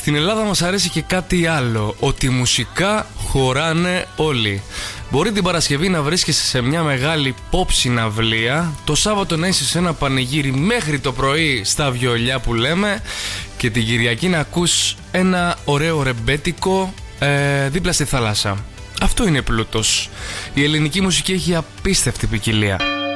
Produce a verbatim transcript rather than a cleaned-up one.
στην Ελλάδα μας αρέσει και κάτι άλλο, ότι μουσικά χωράνε όλοι. Μπορεί την Παρασκευή να βρίσκεσαι σε μια μεγάλη pop συναυλία, το Σάββατο να είσαι σε ένα πανηγύρι μέχρι το πρωί στα βιολιά που λέμε και την Κυριακή να ακούς ένα ωραίο ρεμπέτικο ε, δίπλα στη θάλασσα. Αυτό είναι πλούτος. Η ελληνική μουσική έχει απίστευτη ποικιλία.